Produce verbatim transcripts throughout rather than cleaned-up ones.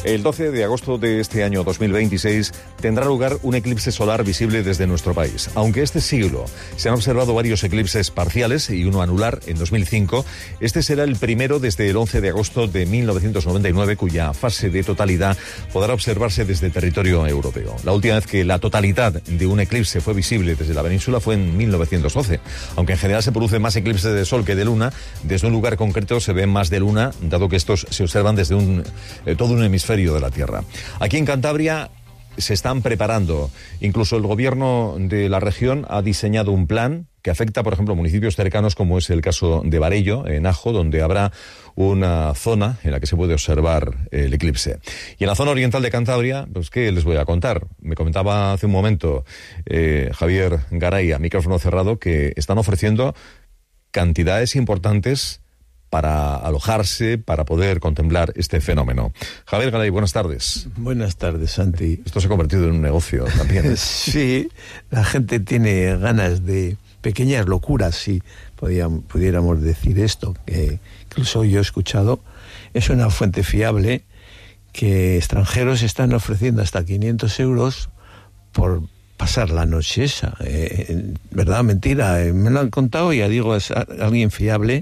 El doce de agosto de este año dos mil veintiséis tendrá lugar un eclipse solar visible desde nuestro país. Aunque este siglo se han observado varios eclipses parciales y uno anular en dos mil cinco, este será el primero desde el once de agosto de mil novecientos noventa y nueve, cuya fase de totalidad podrá observarse desde territorio europeo. La última vez que la totalidad de un eclipse fue visible desde la península fue en mil novecientos doce. Aunque en general se producen más eclipses de sol que de luna, desde un lugar concreto se ven más de luna, dado que estos se observan desde un, eh, todo un hemisferio de la Tierra. Aquí en Cantabria se están preparando. Incluso el gobierno de la región ha diseñado un plan que afecta, por ejemplo, a municipios cercanos, como es el caso de Varello, en Ajo, donde habrá una zona en la que se puede observar el eclipse. Y en la zona oriental de Cantabria, pues, ¿qué les voy a contar? Me comentaba hace un momento eh, Javier Garay, a micrófono cerrado, que están ofreciendo cantidades importantes para alojarse, para poder contemplar este fenómeno. Javier Garay, buenas tardes. Buenas tardes, Santi. Esto se ha convertido en un negocio también. Sí, la gente tiene ganas de pequeñas locuras, si podíamos, pudiéramos decir esto, que incluso yo he escuchado. Es una fuente fiable que extranjeros están ofreciendo hasta quinientos euros por pasar la noche esa. Eh, ¿Verdad? Mentira. Eh, me lo han contado, ya digo, es alguien fiable,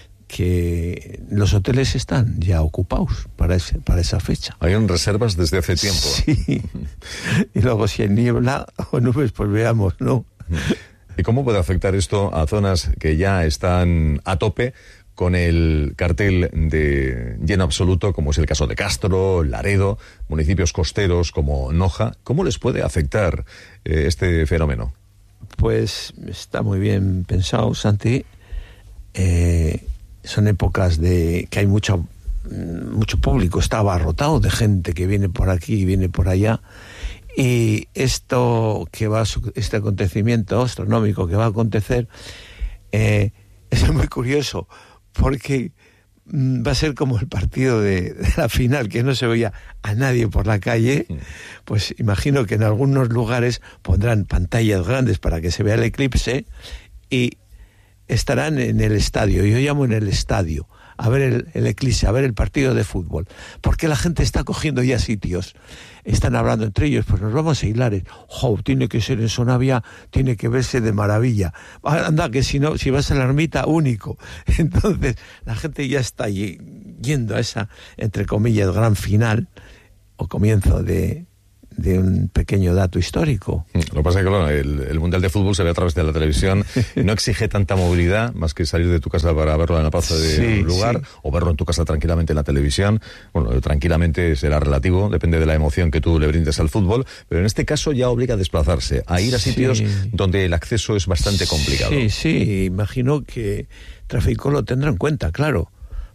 que los hoteles están ya ocupados para ese, para esa fecha. Hay reservas desde hace tiempo. Sí. Y luego si hay niebla o nubes, pues veamos, ¿no? ¿Y cómo puede afectar esto a zonas que ya están a tope con el cartel de lleno absoluto, como es el caso de Castro, Laredo, municipios costeros como Noja? ¿Cómo les puede afectar eh, este fenómeno? Pues está muy bien pensado, Santi. Eh... Son épocas de que hay mucho, mucho público, está abarrotado de gente que viene por aquí y viene por allá. Y esto que va, este acontecimiento astronómico que va a acontecer, eh, es muy curioso, porque va a ser como el partido de, de la final, que no se veía a nadie por la calle. Pues imagino que en algunos lugares pondrán pantallas grandes para que se vea el eclipse y estarán en el estadio, yo llamo en el estadio, a ver el, el eclipse, a ver el partido de fútbol, porque la gente está cogiendo ya sitios, están hablando entre ellos, pues nos vamos a Hilares, jo, tiene que ser en Sonavia, tiene que verse de maravilla, anda, que si no, si vas a la ermita, único. Entonces la gente ya está yendo a esa, entre comillas, gran final, o comienzo de de un pequeño dato histórico. Lo que pasa es que claro, el, el Mundial de Fútbol se ve a través de la televisión, no exige tanta movilidad, más que salir de tu casa para verlo en la plaza de sí, un lugar, sí. O verlo en tu casa tranquilamente en la televisión. Bueno, tranquilamente será relativo, depende de la emoción que tú le brindes al fútbol, pero en este caso ya obliga a desplazarse, a ir a sitios sí. donde el acceso es bastante complicado. Sí, sí, imagino que Tráfico lo tendrá en cuenta, claro,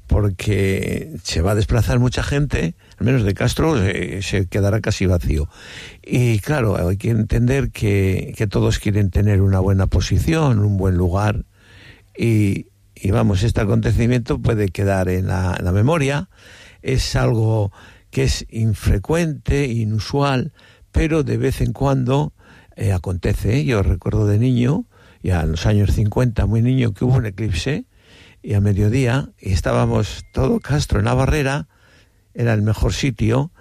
porque se va a desplazar mucha gente, al menos de Castro se, se quedará casi vacío. Y claro, hay que entender que, que todos quieren tener una buena posición, un buen lugar, y, y vamos, este acontecimiento puede quedar en la, en la memoria. Es algo que es infrecuente, inusual, pero de vez en cuando eh, acontece. Yo recuerdo de niño, ya en los años cincuenta, muy niño, que hubo un eclipse, y a mediodía, y estábamos todo Castro en la barrera, era el mejor sitio,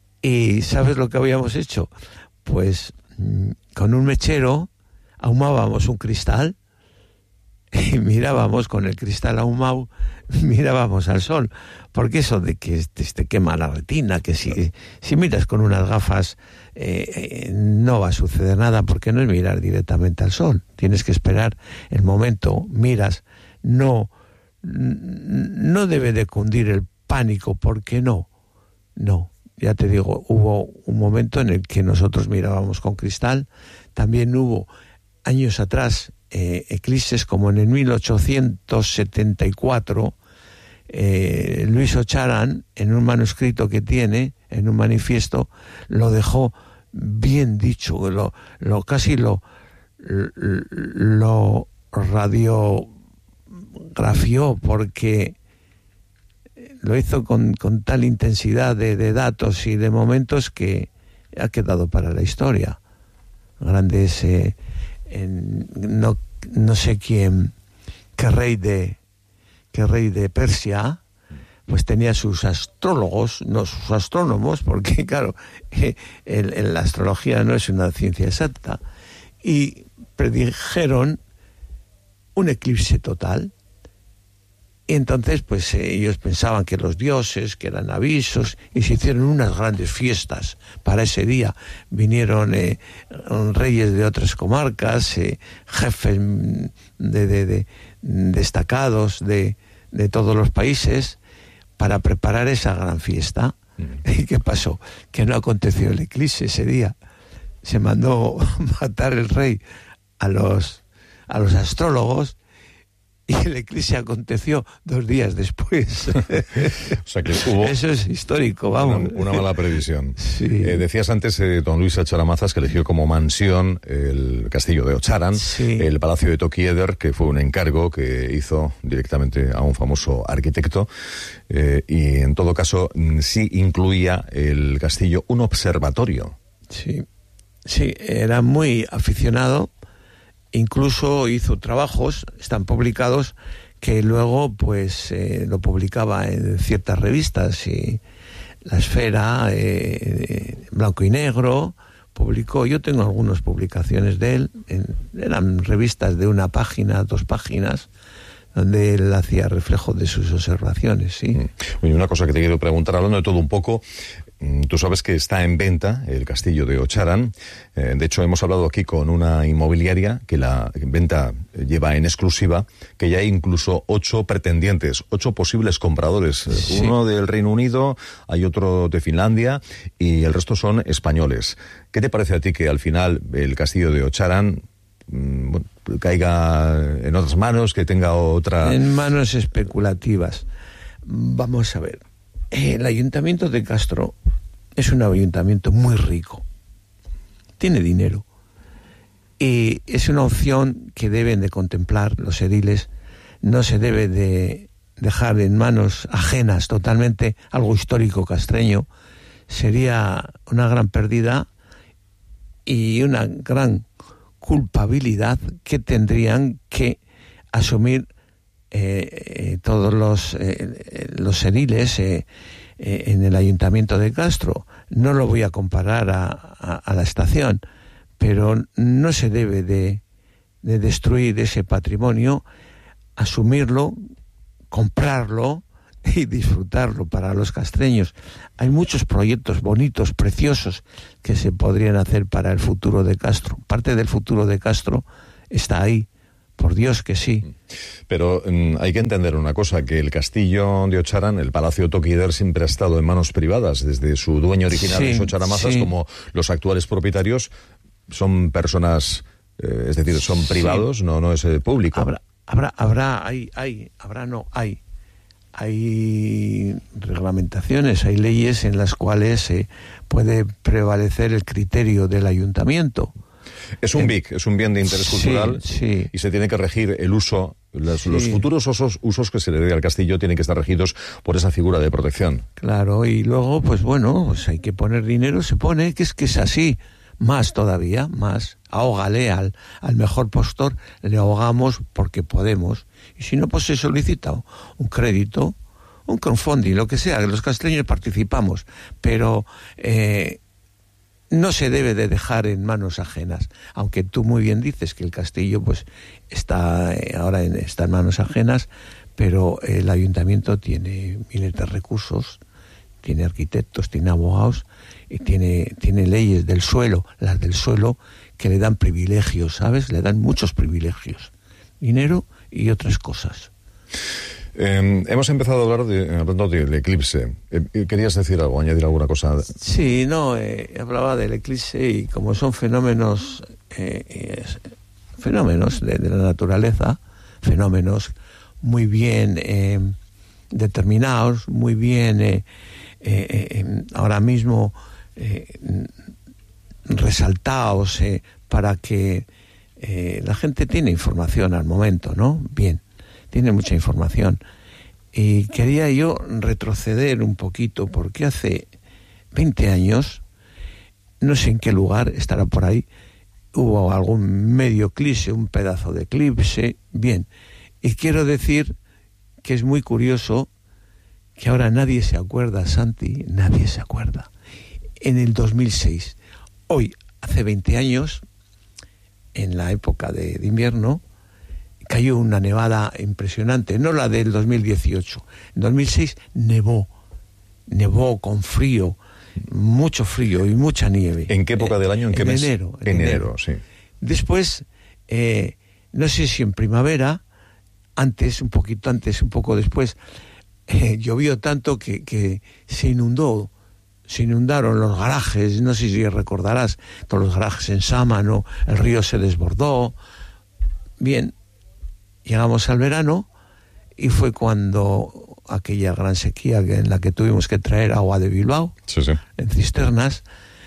y ¿sabes lo que habíamos hecho? Pues mmm, con un mechero ahumábamos un cristal, y mirábamos con el cristal ahumado, mirábamos al sol, porque eso de que te, te quema la retina, que si, si miras con unas gafas eh, eh, no va a suceder nada, porque no es mirar directamente al sol, tienes que esperar el momento, miras, no... no debe de cundir el pánico, porque no, no, ya te digo, hubo un momento en el que nosotros mirábamos con cristal. También hubo años atrás eh, eclipses como en el mil ochocientos setenta y cuatro, eh, Luis Ocharan, en un manuscrito que tiene, en un manifiesto, lo dejó bien dicho, lo, lo casi lo lo, lo radio grafió, porque lo hizo con, con tal intensidad de, de datos y de momentos que ha quedado para la historia. Grandes, eh, en, no, no sé quién, qué rey de qué rey de Persia pues tenía sus astrólogos, no sus astrónomos, porque claro, eh, el, el, la astrología no es una ciencia exacta, y predijeron un eclipse total. Y entonces pues eh, ellos pensaban que los dioses, que eran avisos, y se hicieron unas grandes fiestas para ese día. Vinieron eh, reyes de otras comarcas, eh, jefes de, de, de destacados de, de todos los países, para preparar esa gran fiesta. Mm. ¿Y qué pasó? Que no aconteció el eclipse ese día. Se mandó matar el rey a los, a los astrólogos, y el eclipse aconteció dos días después. O sea que hubo... Eso es histórico, vamos. Una, una mala previsión. Sí. Eh, decías antes, eh, don Luis Acharamazas, que eligió como mansión el castillo de Ocharan, sí. el palacio de Tokieder, que fue un encargo que hizo directamente a un famoso arquitecto, eh, y en todo caso sí incluía el castillo un observatorio. Sí, sí, era muy aficionado. Incluso hizo trabajos, están publicados, que luego pues eh, lo publicaba en ciertas revistas, y La Esfera, eh, Blanco y Negro, publicó, yo tengo algunas publicaciones de él, en, eran revistas de una página, dos páginas, donde él hacía reflejo de sus observaciones, sí. Oye, una cosa que te quiero preguntar, hablando de todo un poco, tú sabes que está en venta el castillo de Ocharan. Eh, de hecho, hemos hablado aquí con una inmobiliaria que la venta lleva en exclusiva, que ya hay incluso ocho pretendientes, ocho posibles compradores. Sí. Uno del Reino Unido, hay otro de Finlandia y el resto son españoles. ¿Qué te parece a ti que al final el castillo de Ocharan mmm, bueno, caiga en otras manos, que tenga otra... En manos especulativas. Vamos a ver. El Ayuntamiento de Castro es un ayuntamiento muy rico, tiene dinero, y es una opción que deben de contemplar los ediles. No se debe de dejar en manos ajenas totalmente algo histórico castreño. Sería una gran pérdida y una gran culpabilidad que tendrían que asumir Eh, eh, todos los eh, los ediles eh, eh, en el Ayuntamiento de Castro. No lo voy a comparar a, a, a la estación, pero no se debe de, de destruir ese patrimonio, asumirlo, comprarlo y disfrutarlo para los castreños. Hay muchos proyectos bonitos, preciosos, que se podrían hacer para el futuro de Castro. Parte del futuro de Castro está ahí. Por Dios que sí. Pero um, hay que entender una cosa, que el castillo de Ocharan, el palacio de Tokieder, siempre ha estado en manos privadas, desde su dueño original, sí, los Ocharamazas, sí. Como los actuales propietarios son personas, eh, es decir, son privados, sí. no, no es eh, público. Habrá, habrá, habrá, hay, hay, habrá, no, hay. Hay reglamentaciones, hay leyes en las cuales eh, puede prevalecer el criterio del ayuntamiento. Es un B I C, es un bien de interés cultural, sí, sí. Y se tiene que regir el uso, los, sí. los futuros usos, usos que se le dé al castillo tienen que estar regidos por esa figura de protección. Claro, y luego, pues bueno, pues hay que poner dinero, se pone, que es que es así, más todavía, más, ahógale al, al mejor postor, le ahogamos porque podemos, y si no, pues se solicita un crédito, un crowdfunding, lo que sea, los castreños participamos, pero... Eh, no se debe de dejar en manos ajenas, aunque tú muy bien dices que el castillo pues está eh, ahora en, está en manos ajenas, pero el ayuntamiento tiene miles de recursos, tiene arquitectos, tiene abogados y tiene, tiene leyes del suelo, las del suelo, que le dan privilegios, ¿sabes? Le dan muchos privilegios, dinero y otras cosas. Eh, hemos empezado a hablar de, hablando del eclipse. Eh, ¿Querías decir algo, añadir alguna cosa? Sí, no, eh, hablaba del eclipse y como son fenómenos, eh, eh, fenómenos de, de la naturaleza, fenómenos muy bien eh, determinados, muy bien eh, eh, eh, ahora mismo eh, resaltados eh, para que eh, la gente tiene información al momento, ¿no? Bien. Tiene mucha información. Y quería yo retroceder un poquito, porque hace veinte años, no sé en qué lugar, estará por ahí, hubo algún medio eclipse, un pedazo de eclipse, bien. Y quiero decir que es muy curioso que ahora nadie se acuerda, Santi, nadie se acuerda. En el dos mil seis, hoy, hace veinte años, en la época de, de invierno, cayó una nevada impresionante, no la del dos mil dieciocho. En dos mil seis nevó, nevó con frío, mucho frío y mucha nieve. ¿En qué época del año? ¿En qué en mes? Enero, en enero, enero, sí. Después, eh, no sé si en primavera, antes, un poquito antes, un poco después, eh, llovió tanto que, que se inundó, se inundaron los garajes, no sé si recordarás, todos los garajes en Sámano, el río se desbordó. Bien, llegamos al verano y fue cuando aquella gran sequía en la que tuvimos que traer agua de Bilbao, sí, sí. en cisternas,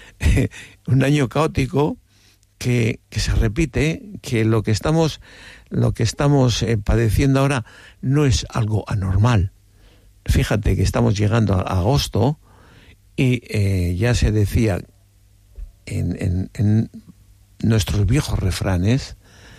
un año caótico que, que se repite, que lo que estamos, lo que estamos eh, padeciendo ahora no es algo anormal. Fíjate que estamos llegando a agosto y eh, ya se decía en, en, en nuestros viejos refranes,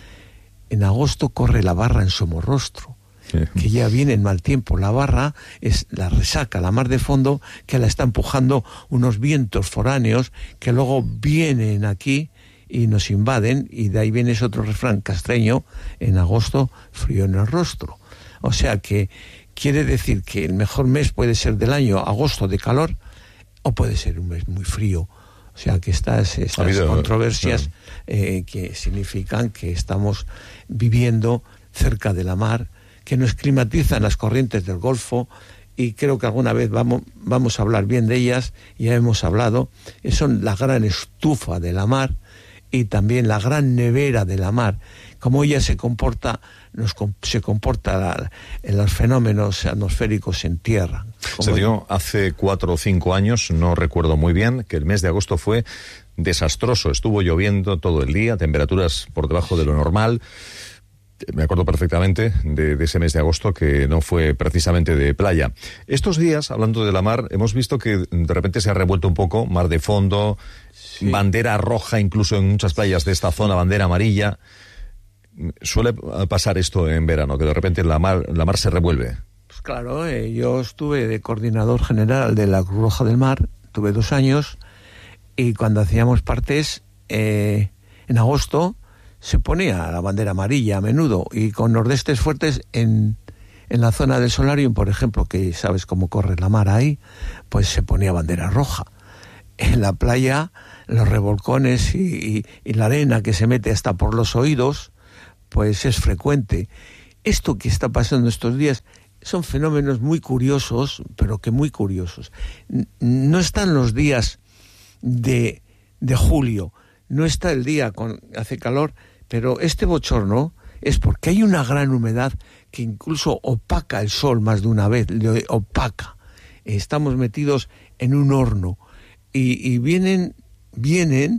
en agosto corre la barra en Somorrostro, sí. Que ya viene en mal tiempo. La barra es la resaca, la mar de fondo, que la está empujando unos vientos foráneos que luego vienen aquí y nos invaden, y de ahí viene ese otro refrán castreño, en agosto frío en el rostro. O sea que quiere decir que el mejor mes puede ser del año agosto de calor, o puede ser un mes muy frío. O sea que estas, estas habido, controversias eh, que significan que estamos viviendo cerca de la mar, que nos climatizan las corrientes del Golfo, y creo que alguna vez vamos, vamos a hablar bien de ellas, ya hemos hablado, son la gran estufa de la mar y también la gran nevera de la mar. Como ella se comporta, nos, se comporta la, en los fenómenos atmosféricos en tierra. Se dio hace cuatro o cinco años, no recuerdo muy bien, que el mes de agosto fue desastroso. Estuvo lloviendo todo el día, temperaturas por debajo de lo normal. Me acuerdo perfectamente de, de ese mes de agosto, que no fue precisamente de playa. Estos días, hablando de la mar, hemos visto que de repente se ha revuelto un poco, mar de fondo, sí. Bandera roja incluso en muchas playas de esta zona, bandera amarilla. Suele pasar esto en verano, que de repente la mar, la mar se revuelve. Pues claro, eh, yo estuve de coordinador general de la Cruz Roja del Mar, tuve dos años, y cuando hacíamos partes, eh, en agosto, se ponía la bandera amarilla a menudo, y con nordestes fuertes en, en la zona del Solarium, por ejemplo, que sabes cómo corre la mar ahí, pues se ponía bandera roja. En la playa, los revolcones y, y, y la arena que se mete hasta por los oídos, pues es frecuente. Esto que está pasando estos días son fenómenos muy curiosos, pero que muy curiosos. No están los días de, de julio, no está el día con hace calor, pero este bochorno es porque hay una gran humedad que incluso opaca el sol más de una vez, le opaca. Estamos metidos en un horno y, y vienen, vienen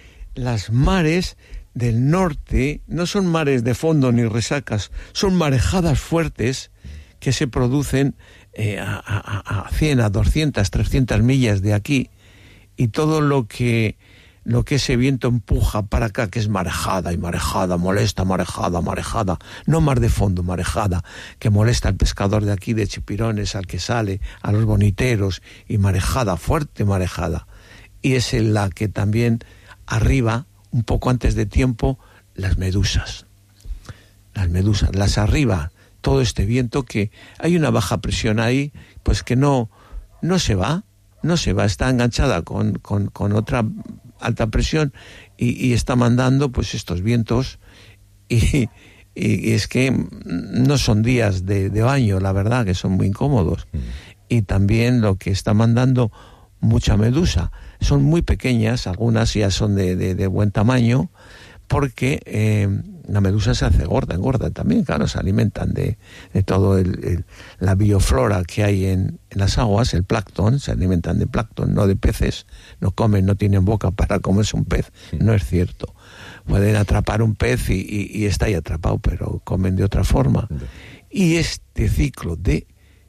las mares del norte, no son mares de fondo ni resacas, son marejadas fuertes que se producen eh, a, a, a cien, a doscientas, trescientas millas de aquí, y todo lo que lo que ese viento empuja para acá, que es marejada y marejada, molesta, marejada, marejada, no mar de fondo, marejada, que molesta al pescador de aquí, de Chipirones, al que sale, a los boniteros, y marejada, fuerte marejada, y es en la que también arriba, un poco antes de tiempo, las medusas. Las medusas, las arriba, todo este viento, que hay una baja presión ahí, pues que no, no se va, no se va, está enganchada con, con, con otra alta presión y, y está mandando pues estos vientos, y, y, y es que no son días de, de baño, la verdad, que son muy incómodos. Mm. Y también lo que está mandando mucha medusa. Son muy pequeñas, algunas ya son de, de, de buen tamaño, porque eh, la medusa se hace gorda, engorda también, claro, se alimentan de, de todo el, el, la bioflora que hay en, en las aguas, el plancton, se alimentan de plancton, no de peces, no comen, no tienen boca para comerse un pez, no es cierto. Pueden atrapar un pez y, y, y está ahí atrapado, pero comen de otra forma. Y este ciclo de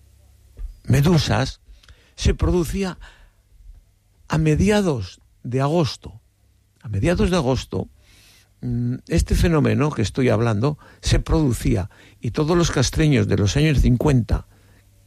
medusas se producía a mediados de agosto. A mediados de agosto, este fenómeno que estoy hablando se producía, y todos los castreños de los años cincuenta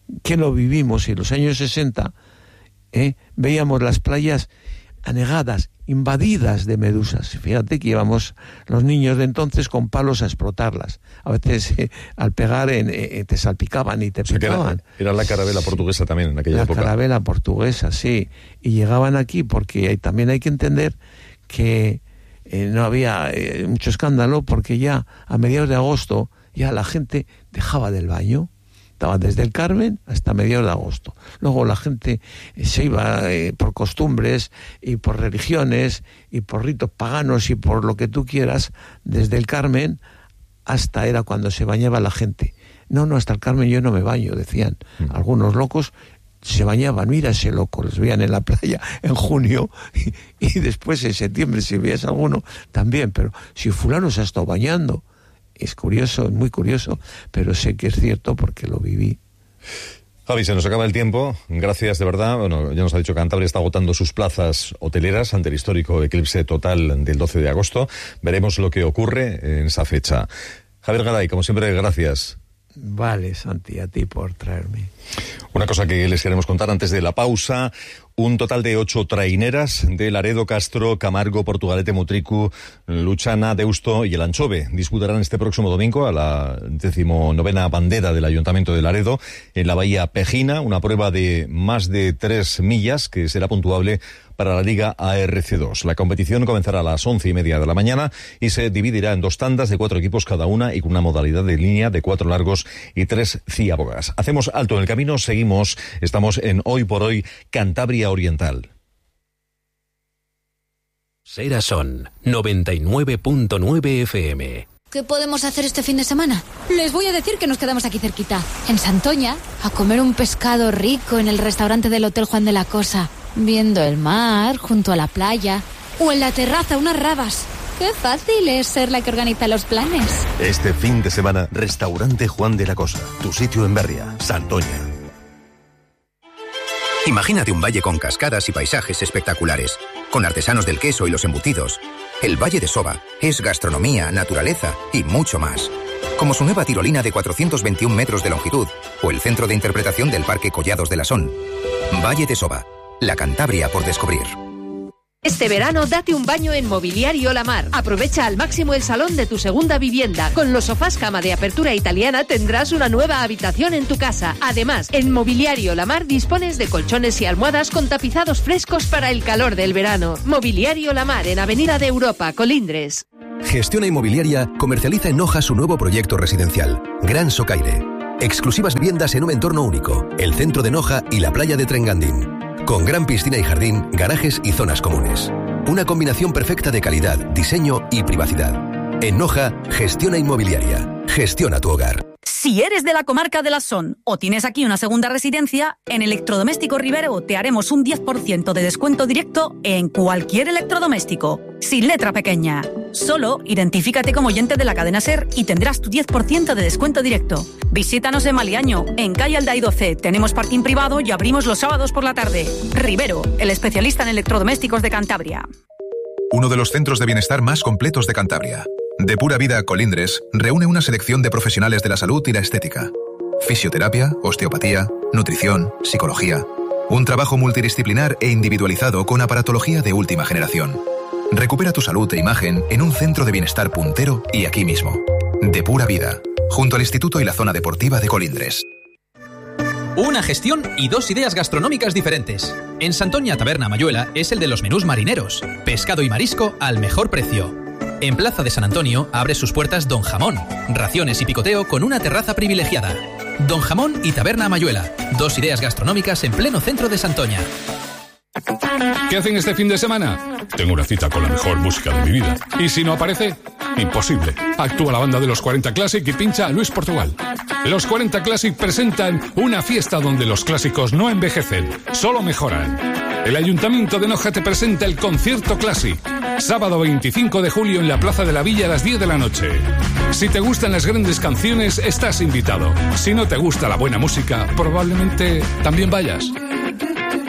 que lo vivimos en los años sesenta, ¿eh? Veíamos las playas anegadas, invadidas de medusas. Fíjate que íbamos los niños de entonces con palos a explotarlas. A veces eh, al pegar en, eh, te salpicaban y te o sea, picaban. Era, era la carabela portuguesa también en aquella la época. La carabela portuguesa, sí. Y llegaban aquí porque hay, también hay que entender que eh, no había eh, mucho escándalo, porque ya a mediados de agosto ya la gente dejaba del baño. Estaba desde el Carmen hasta mediados de agosto. Luego la gente se iba eh, por costumbres y por religiones y por ritos paganos y por lo que tú quieras, desde el Carmen hasta era cuando se bañaba la gente. No, no, hasta el Carmen yo no me baño, decían. Mm. Algunos locos se bañaban, mira ese loco, los veían en la playa en junio y, y después en septiembre, si veías alguno, también. Pero si fulano se ha estado bañando, es curioso, es muy curioso, pero sé que es cierto porque lo viví. Javi, se nos acaba el tiempo. Gracias, de verdad. Bueno, ya nos ha dicho que Cantabria está agotando sus plazas hoteleras ante el histórico eclipse total del doce de agosto. Veremos lo que ocurre en esa fecha. Javier Garay, como siempre, gracias. Vale, Santi, a ti por traerme. Una cosa que les queremos contar antes de la pausa: un total de ocho traineras de Laredo, Castro, Camargo, Portugalete, Mutricu, Luchana, Deusto y El Anchove disputarán este próximo domingo a la decimonovena bandera del Ayuntamiento de Laredo en la Bahía Pejina, una prueba de más de tres millas que será puntuable para la Liga A R C dos. La competición comenzará a las once y media de la mañana y se dividirá en dos tandas de cuatro equipos cada una y con una modalidad de línea de cuatro largos y tres ciabogas. Hacemos alto en el camino, seguimos, estamos en Hoy por Hoy Cantabria Oriental. Serason noventa y nueve punto nueve F M. ¿Qué podemos hacer este fin de semana? Les voy a decir que nos quedamos aquí cerquita, en Santoña, a comer un pescado rico en el restaurante del Hotel Juan de la Cosa, viendo el mar junto a la playa, o en la terraza unas rabas. Qué fácil es ser la que organiza los planes. Este fin de semana, Restaurante Juan de la Cosa, tu sitio en Berria, Santoña. Imagínate un valle con cascadas y paisajes espectaculares, con artesanos del queso y los embutidos. El Valle de Soba es gastronomía, naturaleza y mucho más. Como su nueva tirolina de cuatrocientos veintiún metros de longitud o el centro de interpretación del Parque Collados de la Son. Valle de Soba, la Cantabria por descubrir. Este verano date un baño en Mobiliario La Mar. Aprovecha al máximo el salón de tu segunda vivienda. Con los sofás cama de apertura italiana tendrás una nueva habitación en tu casa. Además, en Mobiliario La Mar dispones de colchones y almohadas con tapizados frescos para el calor del verano. Mobiliario La Mar en Avenida de Europa, Colindres. Gestiona Inmobiliaria comercializa en Noja su nuevo proyecto residencial, Gran Socaire. Exclusivas viviendas en un entorno único, el centro de Noja y la playa de Trengandín. Con gran piscina y jardín, garajes y zonas comunes. Una combinación perfecta de calidad, diseño y privacidad. En Noja, Gestiona Inmobiliaria. Gestiona tu hogar. Si eres de la comarca de la Son o tienes aquí una segunda residencia, en Electrodoméstico Rivero te haremos un diez por ciento de descuento directo en cualquier electrodoméstico, sin letra pequeña. Solo identifícate como oyente de la cadena SER y tendrás tu diez por ciento de descuento directo. Visítanos en Maliaño, en calle Alday doce. Tenemos parking privado y abrimos los sábados por la tarde. Rivero, el especialista en electrodomésticos de Cantabria. Uno de los centros de bienestar más completos de Cantabria. De Pura Vida Colindres reúne una selección de profesionales de la salud y la estética. Fisioterapia, osteopatía, nutrición, psicología. Un trabajo multidisciplinar e individualizado con aparatología de última generación. Recupera tu salud e imagen en un centro de bienestar puntero y aquí mismo. De Pura Vida, junto al Instituto y la Zona Deportiva de Colindres. Una gestión y dos ideas gastronómicas diferentes. En Santoña Taberna Mayuela es el de los menús marineros. Pescado y marisco al mejor precio. En Plaza de San Antonio abre sus puertas Don Jamón, raciones y picoteo con una terraza privilegiada. Don Jamón y Taberna Mayuela, dos ideas gastronómicas en pleno centro de Santoña. ¿Qué hacen este fin de semana? Tengo una cita con la mejor música de mi vida. ¿Y si no aparece? Imposible. Actúa la banda de los cuarenta Classic y pincha a Luis Portugal. Los cuarenta Classic presentan una fiesta donde los clásicos no envejecen, solo mejoran. El Ayuntamiento de Noja te presenta el Concierto Classic. Sábado veinticinco de julio en la Plaza de la Villa a las diez de la noche. Si te gustan las grandes canciones, estás invitado. Si no te gusta la buena música, probablemente también vayas.